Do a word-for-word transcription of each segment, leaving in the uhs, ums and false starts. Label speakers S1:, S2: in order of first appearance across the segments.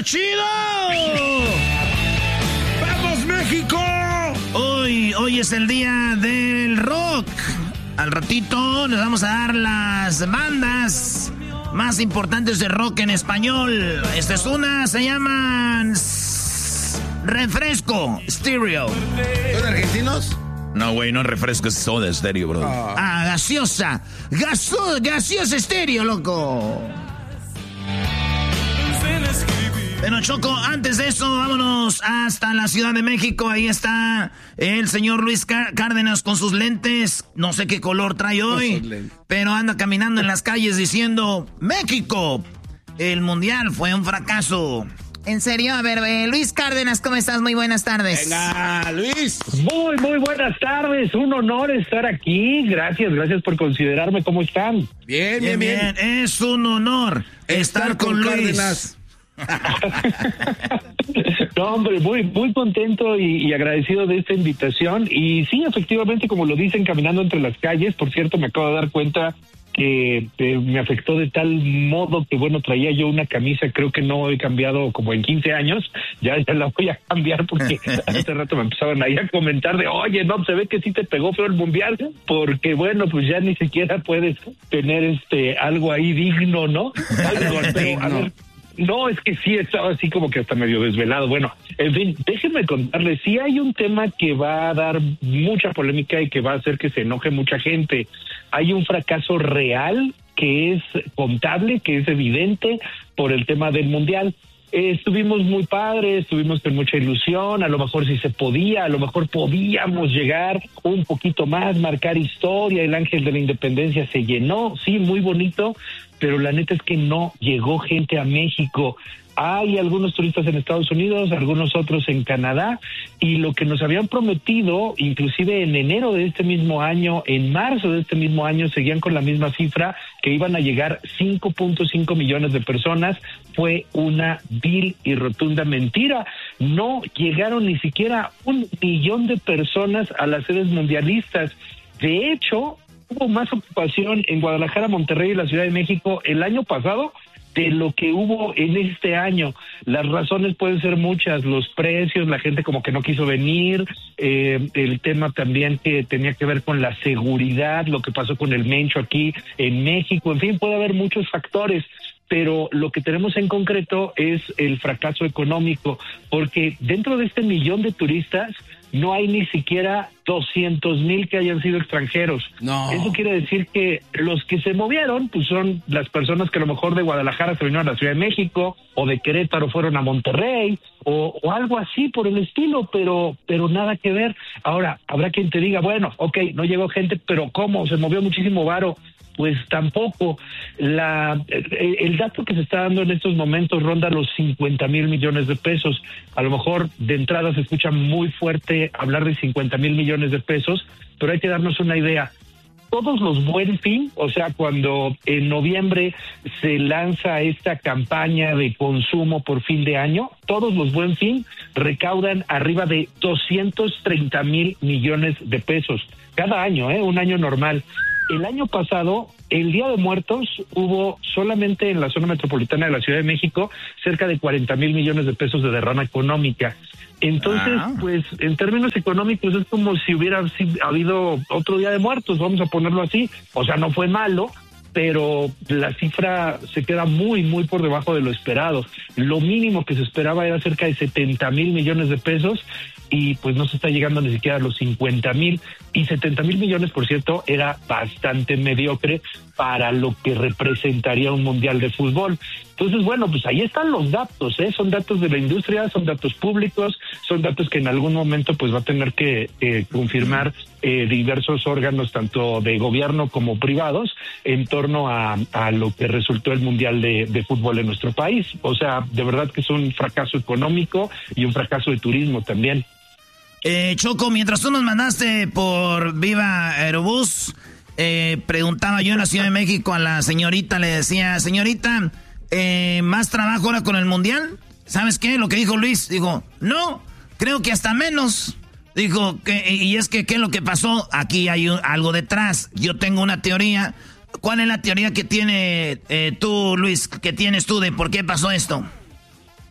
S1: chido! ¡Vamos, México! Hoy, hoy es el día del rock. Al ratito les vamos a dar las bandas más importantes de rock en español. Esta es una, se llaman Refresco Stereo.
S2: ¿Son argentinos?
S1: No, güey, no es Refresco, es Soda Stereo, bro. Oh. Ah, gaseosa. Gaso, gaseosa Stereo, loco. Bueno, Choco, antes de eso, vámonos hasta la Ciudad de México. Ahí está el señor Luis Cárdenas con sus lentes. No sé qué color trae hoy, pero anda caminando en las calles diciendo: México, el mundial fue un fracaso. En serio, a ver, eh, Luis Cárdenas, ¿cómo estás? Muy buenas tardes.
S2: Venga, Luis.
S3: Muy, muy buenas tardes. Un honor estar aquí. Gracias, gracias por considerarme. ¿Cómo están?
S1: Bien, bien, bien. bien. Es un honor estar, estar con, con Luis. Cárdenas.
S3: No, hombre, muy, muy contento y, y agradecido de esta invitación. Y sí, efectivamente, como lo dicen, caminando entre las calles. Por cierto, me acabo de dar cuenta que eh, me afectó de tal modo que, bueno, traía yo una camisa, creo que no he cambiado como en quince años, ya, ya la voy a cambiar porque hace rato me empezaban ahí a comentar de, oye, no, se ve que sí te pegó feo el mundial, porque, bueno, pues ya ni siquiera puedes tener este algo ahí digno, ¿no? Algo digno. A ver, no, es que sí, estaba así como que hasta medio desvelado. Bueno, en fin, déjenme contarles, sí hay un tema que va a dar mucha polémica y que va a hacer que se enoje mucha gente. Hay un fracaso real que es contable, que es evidente por el tema del Mundial. Eh, estuvimos muy padres, estuvimos con mucha ilusión, a lo mejor sí se podía, a lo mejor podíamos llegar un poquito más, marcar historia, el Ángel de la Independencia se llenó, sí, muy bonito, pero la neta es que no llegó gente a México. Hay algunos turistas en Estados Unidos, algunos otros en Canadá, y lo que nos habían prometido, inclusive en enero de este mismo año, en marzo de este mismo año, seguían con la misma cifra, que iban a llegar cinco punto cinco millones de personas, fue una vil y rotunda mentira. No llegaron ni siquiera un millón de personas a las sedes mundialistas. De hecho, hubo más ocupación en Guadalajara, Monterrey y la Ciudad de México el año pasado de lo que hubo en este año. Las razones pueden ser muchas, los precios, la gente como que no quiso venir, eh, el tema también que tenía que ver con la seguridad, lo que pasó con el Mencho aquí en México, en fin, puede haber muchos factores, pero lo que tenemos en concreto es el fracaso económico, porque dentro de este millón de turistas no hay ni siquiera doscientos mil que hayan sido extranjeros. No. Eso quiere decir que los que se movieron pues son las personas que a lo mejor de Guadalajara se vinieron a la Ciudad de México, o de Querétaro fueron a Monterrey, o, o algo así por el estilo, pero pero nada que ver. Ahora, habrá quien te diga, bueno, ok, no llegó gente, pero ¿cómo? Se movió muchísimo varo. Pues tampoco. La, el, el dato que se está dando en estos momentos ronda los cincuenta mil millones de pesos. A lo mejor de entrada se escucha muy fuerte hablar de cincuenta mil millones de pesos, pero hay que darnos una idea. Todos los Buen Fin, o sea, cuando en noviembre se lanza esta campaña de consumo por fin de año, todos los Buen Fin recaudan arriba de doscientos treinta mil millones de pesos cada año, ¿eh? Un año normal. El año pasado, el Día de Muertos, hubo solamente en la zona metropolitana de la Ciudad de México cerca de cuarenta mil millones de pesos de derrama económica. Entonces, ah. pues, en términos económicos es como si hubiera habido otro Día de Muertos, vamos a ponerlo así. O sea, no fue malo, pero la cifra se queda muy, muy por debajo de lo esperado. Lo mínimo que se esperaba era cerca de setenta mil millones de pesos, y pues no se está llegando ni siquiera a los cincuenta mil, y setenta mil millones, por cierto, era bastante mediocre para lo que representaría un mundial de fútbol. Entonces, bueno, pues ahí están los datos, ¿eh? Son datos de la industria, son datos públicos, son datos que en algún momento pues va a tener que eh, confirmar eh, diversos órganos, tanto de gobierno como privados, en torno a, a lo que resultó el mundial de, de fútbol en nuestro país. O sea, de verdad que es un fracaso económico y un fracaso de turismo también.
S1: Eh, Choco, mientras tú nos mandaste por Viva Aerobús, eh, preguntaba yo en la Ciudad de México a la señorita, le decía, señorita, eh, ¿más trabajo ahora con el Mundial? ¿Sabes qué? Lo que dijo Luis, dijo, no, creo que hasta menos. Dijo, que, y es que, ¿qué es lo que pasó? Aquí hay un, algo detrás. Yo tengo una teoría. ¿Cuál es la teoría que tiene eh, tú, Luis, que tienes tú de por qué pasó esto?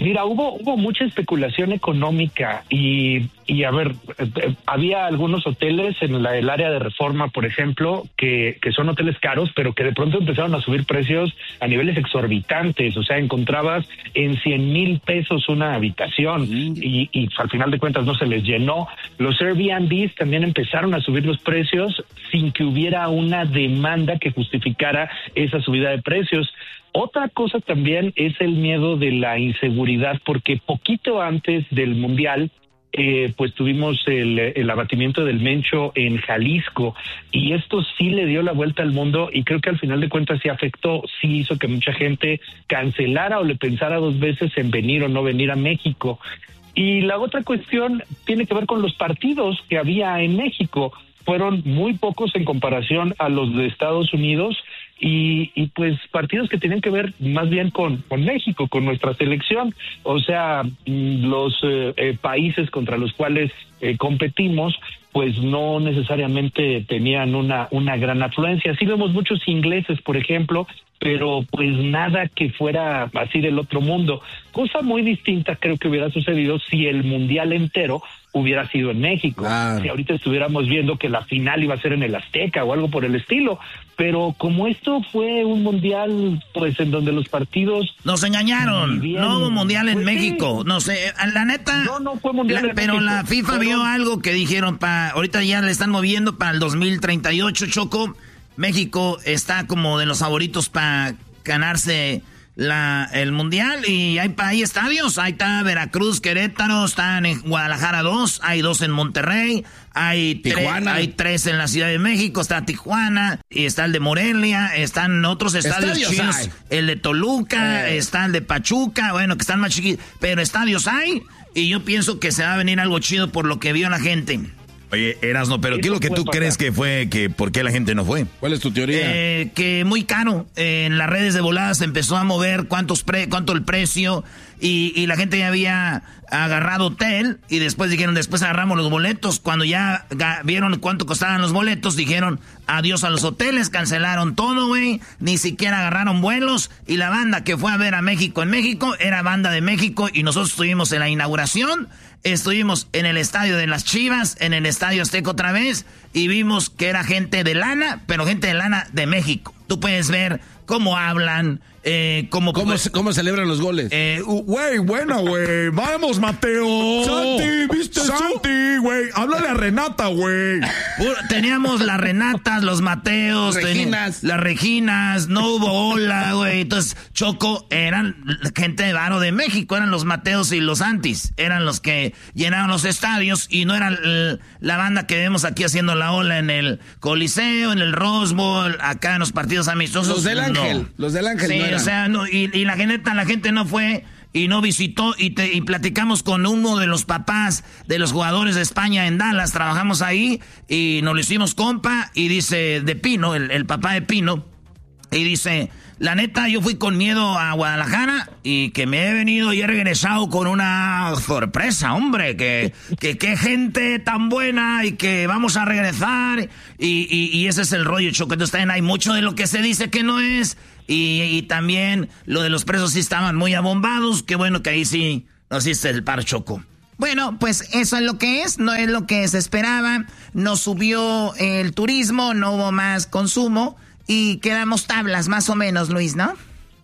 S3: Mira, hubo hubo mucha especulación económica y, y a ver, eh, había algunos hoteles en la, el área de Reforma, por ejemplo, que, que son hoteles caros, pero que de pronto empezaron a subir precios a niveles exorbitantes. O sea, encontrabas en cien mil pesos una habitación y, y al final de cuentas no se les llenó. Los Airbnbs también empezaron a subir los precios sin que hubiera una demanda que justificara esa subida de precios. Otra cosa también es el miedo de la inseguridad, porque poquito antes del Mundial, eh, pues tuvimos el, el abatimiento del Mencho en Jalisco, y esto sí le dio la vuelta al mundo, y creo que al final de cuentas sí afectó, sí hizo que mucha gente cancelara o le pensara dos veces en venir o no venir a México. Y la otra cuestión tiene que ver con los partidos que había en México. Fueron muy pocos en comparación a los de Estados Unidos, y, y pues partidos que tenían que ver más bien con, con México, con nuestra selección. O sea, los eh, eh, países contra los cuales eh, competimos, pues no necesariamente tenían una, una gran afluencia. Sí vemos muchos ingleses, por ejemplo, pero pues nada que fuera así del otro mundo. Cosa muy distinta creo que hubiera sucedido si el Mundial entero hubiera sido en México. Claro. Si ahorita estuviéramos viendo que la final iba a ser en el Azteca o algo por el estilo. Pero como esto fue un Mundial, pues en donde los partidos...
S1: Nos engañaron, bien, no hubo Mundial en pues México. Sí. No sé, la neta...
S3: No, no fue Mundial
S1: la,
S3: en
S1: Pero
S3: México.
S1: la FIFA pero... vio algo que dijeron, pa, ahorita ya le están moviendo para el dos mil treinta y ocho, Choco. México está como de los favoritos para ganarse la el Mundial, y hay, hay estadios, ahí está Veracruz, Querétaro, están en Guadalajara dos, hay dos en Monterrey, hay, tre, hay tres en la Ciudad de México, está Tijuana, y está el de Morelia, están otros estadios, estadios chinos, hay. El de Toluca, eh. está el de Pachuca, bueno, que están más chiquitos, pero estadios hay, y yo pienso que se va a venir algo chido por lo que vio la gente.
S4: Oye, Erasno, pero ¿qué es lo que tú crees que fue, que por qué la gente no fue?
S2: ¿Cuál es tu teoría?
S1: Eh, que muy caro. Eh, en las redes de voladas se empezó a mover cuántos pre, cuánto el precio, y, y la gente ya había agarrado hotel, y después dijeron, después agarramos los boletos. Cuando ya vieron cuánto costaban los boletos, dijeron adiós a los hoteles, cancelaron todo, güey. Ni siquiera agarraron vuelos, y la banda que fue a ver a México en México era banda de México, y nosotros estuvimos en la inauguración. Estuvimos en el estadio de las Chivas, en el estadio Azteca otra vez, y vimos que era gente de lana, pero gente de lana de México. Tú puedes ver cómo hablan, eh, cómo...
S2: ¿Cómo, ¿Cómo celebran los goles?
S4: Güey, eh, uh, buena, güey. Vamos, Mateo.
S2: Santi, ¿viste eso?
S4: Santi, güey. Háblale a Renata, güey.
S1: Teníamos las Renatas, los Mateos.
S2: Reginas.
S1: Ten, las Reginas, no hubo ola, güey. Entonces, Choco, eran gente de varo de México. Eran los Mateos y los Santis. Eran los que llenaban los estadios, y no eran uh, la banda que vemos aquí haciendo la ola en el Coliseo, en el Rose Bowl, acá en los partidos amistosos.
S2: Los del Ángel. No. Los del Ángel.
S1: Sí,
S2: no eran.
S1: O sea, no, y, y la gente, la gente no fue y no visitó, y, te, y platicamos con uno de los papás de los jugadores de España en Dallas, trabajamos ahí, y nos lo hicimos compa, y dice, de Pino, el, el papá de Pino, y dice, la neta, yo fui con miedo a Guadalajara, y que me he venido y he regresado con una sorpresa, hombre, que que qué gente tan buena, y que vamos a regresar, y, y, y ese es el rollo, Choco. Entonces también hay mucho de lo que se dice que no es, y, y también lo de los presos sí estaban muy abombados. Qué bueno que ahí sí nos hiciste el par, Choco. Bueno, pues eso es lo que es, no es lo que se esperaba. No subió el turismo, no hubo más consumo, y quedamos tablas más o menos, Luis, ¿no?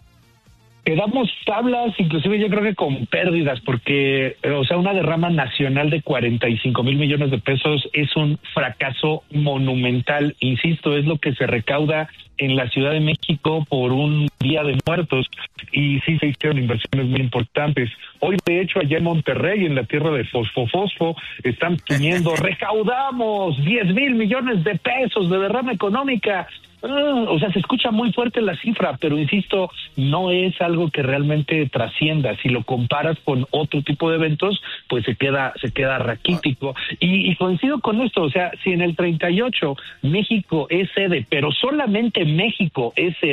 S3: Quedamos tablas, inclusive yo creo que con pérdidas, porque, o sea, una derrama nacional de cuarenta y cinco mil millones de pesos es un fracaso monumental. Insisto, es lo que se recauda en la Ciudad de México por un Día de Muertos, y sí se hicieron inversiones muy importantes. Hoy, de hecho, allá en Monterrey, en la tierra de Fosfo Fosfo, están poniendo, recaudamos diez mil millones de pesos de derrama económica. Uh, o sea, se escucha muy fuerte la cifra, pero insisto, no es algo que realmente trascienda. Si lo comparas con otro tipo de eventos, pues se queda se queda raquítico. Y, y coincido con esto, o sea, si en el treinta y ocho México es sede, pero solamente México es sede,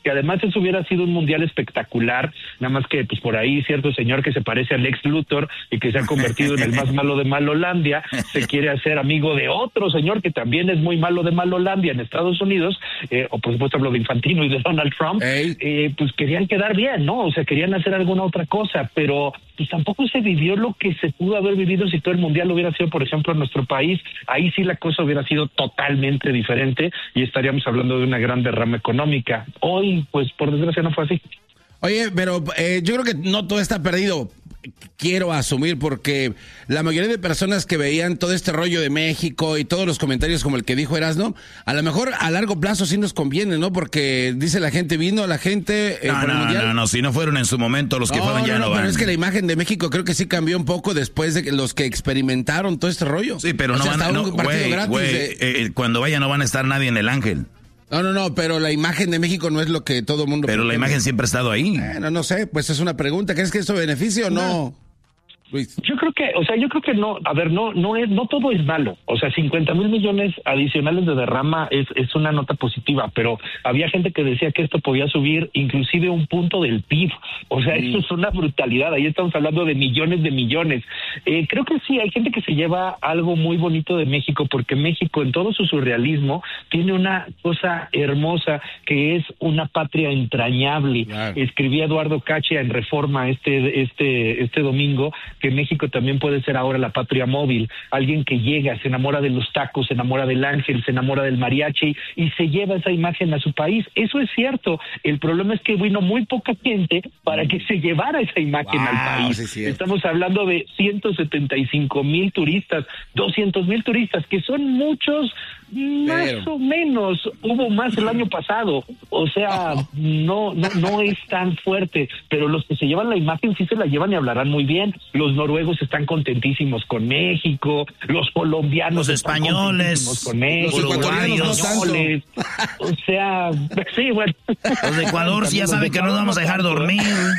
S3: que además eso hubiera sido un mundial espectacular, nada más que pues por ahí cierto señor que se parece a Lex Luthor y que se ha convertido en el más malo de Malolandia, se quiere hacer amigo de otro señor que también es muy malo de Malolandia en Estados Unidos, eh, o por supuesto hablo de Infantino y de Donald Trump, eh, pues querían quedar bien, ¿no? O sea, querían hacer alguna otra cosa, pero pues tampoco se vivió lo que se pudo haber vivido si todo el mundial hubiera sido, por ejemplo, en nuestro país. Ahí sí la cosa hubiera sido totalmente diferente y estaríamos hablando de una gran derrama económica. Hoy, pues por desgracia no fue así.
S2: Oye, pero eh, yo creo que no todo está perdido. Quiero asumir, porque la mayoría de personas que veían todo este rollo de México y todos los comentarios como el que dijo Erasno, a lo mejor a largo plazo sí nos conviene, ¿no? Porque dice la gente, vino la gente eh,
S4: no,
S2: por el
S4: no,
S2: mundial.
S4: no, no, si no fueron en su momento, los que
S2: no,
S4: fueron ya
S2: no,
S4: no,
S2: no
S4: van.
S2: Pero es que la imagen de México creo que sí cambió un poco después de que los que experimentaron todo este rollo.
S4: Sí, pero
S2: o
S4: no
S2: sea,
S4: van a, no, güey, güey,
S2: de...
S4: eh, cuando vaya no van a estar nadie en el Ángel.
S2: No, no, no, pero la imagen de México no es lo que todo el mundo...
S4: Pero
S2: pretende.
S4: la imagen siempre ha estado ahí.
S2: Bueno, no sé, pues es una pregunta. ¿Crees que esto beneficia o no? no. Luis.
S3: Yo creo que, o sea, yo creo que no, a ver, no, no es, no todo es malo. O sea, cincuenta mil millones adicionales de derrama es, es una nota positiva, pero había gente que decía que esto podía subir inclusive un punto del P I B. O sea, sí. Eso es una brutalidad. Ahí estamos hablando de millones de millones. Eh, creo que sí, hay gente que se lleva algo muy bonito de México, porque México en todo su surrealismo tiene una cosa hermosa que es una patria entrañable. Claro. Escribía Eduardo Cacha en Reforma este, este, este domingo, que México también puede ser ahora la patria móvil, alguien que llega, se enamora de los tacos, se enamora del ángel, se enamora del mariachi y se lleva esa imagen a su país. Eso es cierto. El problema es que vino muy poca gente para que se llevara esa imagen wow, al país. Sí, estamos hablando de ciento setenta y cinco mil turistas, doscientos mil turistas, que son muchos, más Pero... o menos. Hubo más el año pasado. O sea, oh. no, no, no es tan fuerte, pero los que se llevan la imagen sí se la llevan y hablarán muy bien. Los noruegos están contentísimos con México, los colombianos
S1: los españoles,
S3: con México,
S1: los uruguayos,
S3: no o sea, sí, bueno.
S1: Los de Ecuador sí ya saben que no nos vamos a dejar dormir.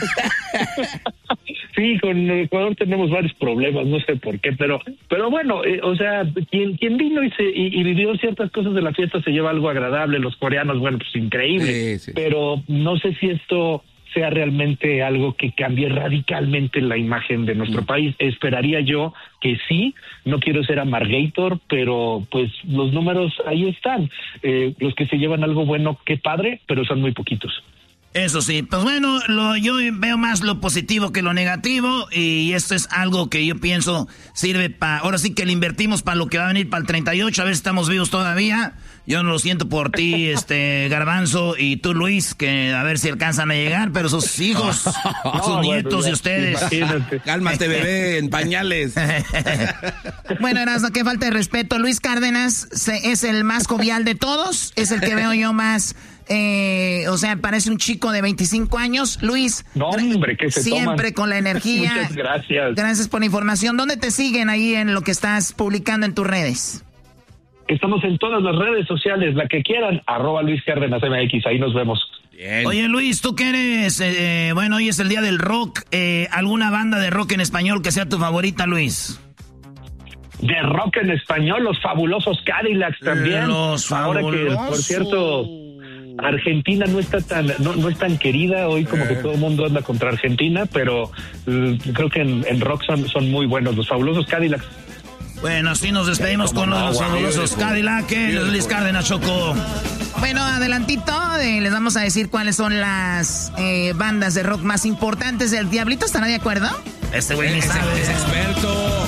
S3: Sí, con Ecuador tenemos varios problemas, no sé por qué, pero pero bueno, eh, o sea, quien quien vino y, se, y, y vivió ciertas cosas de la fiesta se lleva algo agradable. Los coreanos, bueno, pues increíble, sí, sí. Pero no sé si esto sea realmente algo que cambie radicalmente la imagen de nuestro mm. país. Esperaría yo que sí, no quiero ser amargator, pero pues los números ahí están. Eh, los que se llevan algo bueno, qué padre, pero son muy poquitos.
S1: Eso sí, pues bueno, lo, yo veo más lo positivo que lo negativo y esto es algo que yo pienso sirve para, ahora sí que le invertimos para lo que va a venir para el treinta y ocho, a ver si estamos vivos todavía. Yo no lo siento por ti, este Garbanzo, y tú, Luis, que a ver si alcanzan a llegar, pero sus hijos, no, sus nietos bueno, y ustedes.
S2: Imagínate. Cálmate, bebé, en pañales.
S1: Bueno, Erasmo, qué falta de respeto. Luis Cárdenas se, es el más jovial de todos, es el que veo yo más... Eh, o sea, parece un chico de veinticinco años. Luis,
S3: no, hombre, que se
S1: siempre
S3: toman.
S1: Con la energía.
S3: Muchas gracias.
S1: Gracias por la información. ¿Dónde te siguen ahí en lo que estás publicando en tus redes?
S3: Estamos en todas las redes sociales, la que quieran, arroba Luis Cárdenas M X, ahí nos vemos.
S1: Bien. Oye, Luis, ¿tú qué eres? Eh, bueno, hoy es el día del rock. Eh, ¿Alguna banda de rock en español que sea tu favorita, Luis?
S3: De rock en español, los fabulosos Cadillacs también.
S1: Los
S3: Ahora
S1: fabulosos.
S3: que, por cierto... Argentina no está tan no, no es tan querida hoy como eh. que todo el mundo anda contra Argentina, pero uh, creo que en, en rock son, son muy buenos los fabulosos Cadillacs.
S1: Bueno, así nos despedimos sí, con los, los fabulosos Cadillacs, Luis Cárdenas, Choco. Bueno, adelantito, eh, les vamos a decir cuáles son las eh, bandas de rock más importantes. ¿El Diablito estará de acuerdo?
S2: Este güey es, es experto.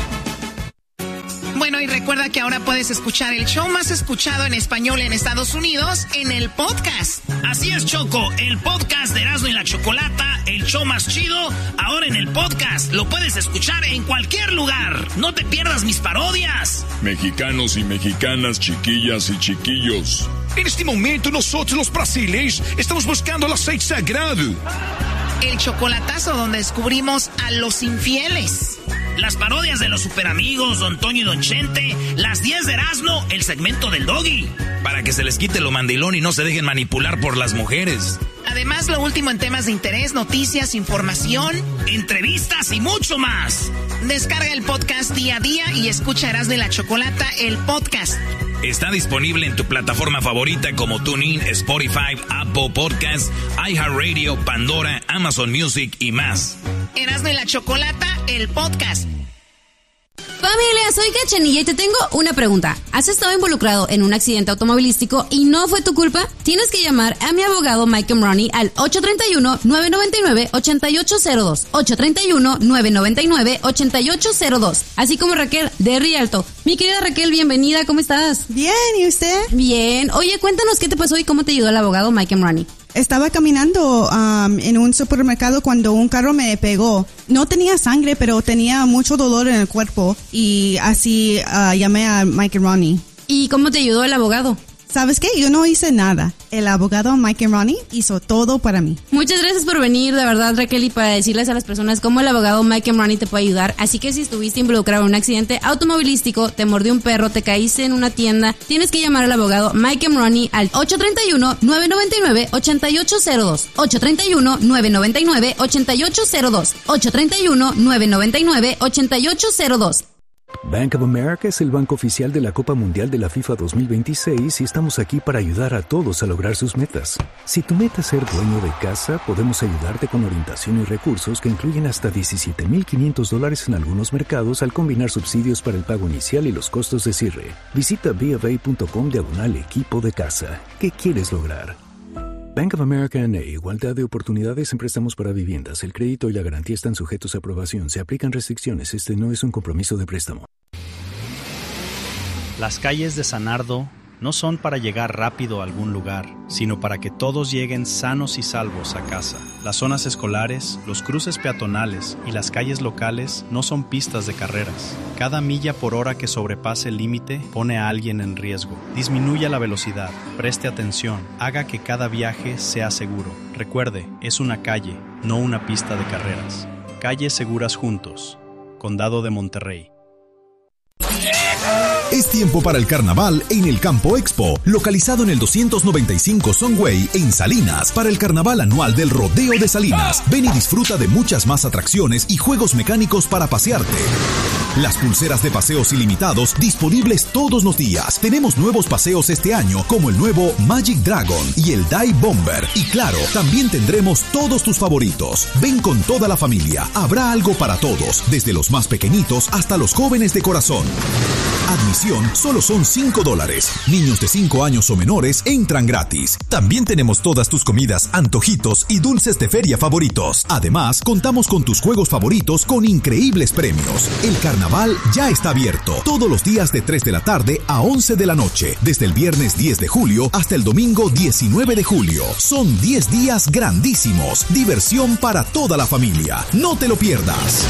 S5: Bueno, y recuerda que ahora puedes escuchar el show más escuchado en español en Estados Unidos en el podcast.
S1: Así es, Choco, el podcast de Erasmo y la Chocolata, el show más chido, ahora en el podcast. Lo puedes escuchar en cualquier lugar. No te pierdas mis parodias.
S6: Mexicanos y mexicanas, chiquillas y chiquillos.
S7: En este momento nosotros los brasileños estamos buscando el aceite sagrado.
S5: El chocolatazo donde descubrimos a los infieles.
S1: Las parodias de los superamigos, Don Toño y Don Chente, las diez de Erasmo, el segmento del Doggy.
S4: Para que se les quite lo mandilón y no se dejen manipular por las mujeres.
S5: Además, lo último en temas de interés, noticias, información,
S1: entrevistas y mucho más.
S5: Descarga el podcast día a día y escucha Erasmo y la Chocolata, el podcast.
S8: Está disponible en tu plataforma favorita como TuneIn, Spotify, Apple Podcasts, iHeartRadio, Pandora, Amazon Music y más.
S5: Erasmo y la Chocolata, el podcast.
S9: Familia, soy Cachanilla y te tengo una pregunta. ¿Has estado involucrado en un accidente automovilístico y no fue tu culpa? Tienes que llamar a mi abogado Mike Romney al ocho tres uno, nueve nueve nueve, ocho ocho cero dos, ocho tres uno, nueve nueve nueve, ocho ocho cero dos, así como Raquel de Rialto. Mi querida Raquel, bienvenida, ¿cómo estás?
S10: Bien, ¿y usted?
S9: Bien. Oye, cuéntanos qué te pasó y cómo te ayudó el abogado Mike Romney.
S10: Estaba caminando um, en un supermercado cuando un carro me pegó. No tenía sangre, pero tenía mucho dolor en el cuerpo y así uh, llamé a Mike Romney.
S9: ¿Y cómo te ayudó el abogado?
S10: ¿Sabes qué? Yo no hice nada. El abogado Mike Romney hizo todo para mí.
S9: Muchas gracias por venir, de verdad, Raquel, y para decirles a las personas cómo el abogado Mike Romney te puede ayudar. Así que si estuviste involucrado en un accidente automovilístico, te mordió un perro, te caíste en una tienda, tienes que llamar al abogado Mike Romney al ocho tres uno, nueve nueve nueve, ocho ocho cero dos, ocho tres uno, nueve nueve nueve, ocho ocho cero dos, ocho tres uno, nueve nueve nueve, ocho ocho cero dos.
S11: Bank of America es el banco oficial de la Copa Mundial de la FIFA dos mil veintiséis y estamos aquí para ayudar a todos a lograr sus metas. Si tu meta es ser dueño de casa, podemos ayudarte con orientación y recursos que incluyen hasta diecisiete mil quinientos dólares en algunos mercados al combinar subsidios para el pago inicial y los costos de cierre. Visita bofA.com diagonal equipo de casa. ¿Qué quieres lograr? Bank of America N A, igualdad de oportunidades en préstamos para viviendas. El crédito y la garantía están sujetos a aprobación. Se aplican restricciones. Este no es un compromiso de préstamo.
S12: Las calles de Sanardo no son para llegar rápido a algún lugar, sino para que todos lleguen sanos y salvos a casa. Las zonas escolares, los cruces peatonales y las calles locales no son pistas de carreras. Cada milla por hora que sobrepase el límite pone a alguien en riesgo. Disminuya la velocidad, preste atención, haga que cada viaje sea seguro. Recuerde, es una calle, no una pista de carreras. Calles seguras juntos. Condado de Monterrey.
S13: Es tiempo para el carnaval en el Campo Expo, localizado en el doscientos noventa y cinco Sunway en Salinas, para el carnaval anual del Rodeo de Salinas. Ven y disfruta de muchas más atracciones y juegos mecánicos para pasearte. Las pulseras de paseos ilimitados disponibles todos los días. Tenemos nuevos paseos este año, como el nuevo Magic Dragon y el Dive Bomber. Y claro, también tendremos todos tus favoritos. Ven con toda la familia. Habrá algo para todos, desde los más pequeñitos hasta los jóvenes de corazón. Admisión solo son cinco dólares. Niños de cinco años o menores entran gratis. También tenemos todas tus comidas, antojitos y dulces de feria favoritos. Además, contamos con tus juegos favoritos con increíbles premios. El carnaval ya está abierto todos los días de tres de la tarde a once de la noche, desde el viernes diez de julio hasta el domingo diecinueve de julio. Son diez días grandísimos. Diversión para toda la familia. No te lo pierdas.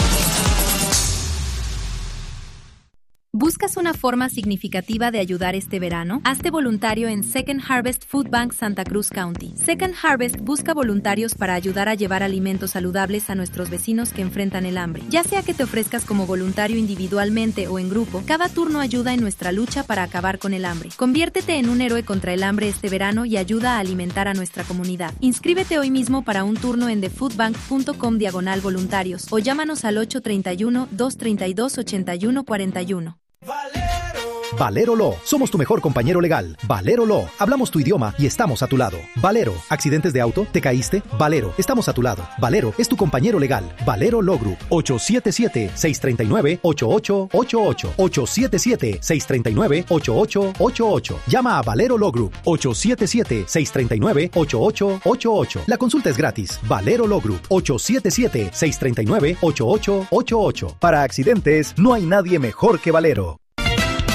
S14: ¿Buscas una forma significativa de ayudar este verano? Hazte voluntario en Second Harvest Food Bank Santa Cruz County. Second Harvest busca voluntarios para ayudar a llevar alimentos saludables a nuestros vecinos que enfrentan el hambre. Ya sea que te ofrezcas como voluntario individualmente o en grupo, cada turno ayuda en nuestra lucha para acabar con el hambre. Conviértete en un héroe contra el hambre este verano y ayuda a alimentar a nuestra comunidad. Inscríbete hoy mismo para un turno en thefoodbank.com diagonal voluntarios o llámanos al ocho tres uno, dos tres dos, ocho uno cuatro uno.
S15: Valero Law. Somos tu mejor compañero legal. Valero Law. Hablamos tu idioma y estamos a tu lado. Valero. ¿Accidentes de auto? ¿Te caíste? Valero. Estamos a tu lado. Valero es tu compañero legal. Valero Law Group. ocho siete siete, seis tres nueve, ocho ocho ocho ocho. ocho siete siete, seis tres nueve, ocho ocho ocho ocho. Llama a Valero Law Group. ocho siete siete, seis tres nueve, ocho ocho ocho ocho. La consulta es gratis. Valero Law Group. ocho siete siete, seis tres nueve, ocho ocho ocho ocho. Para accidentes, no hay nadie mejor que Valero.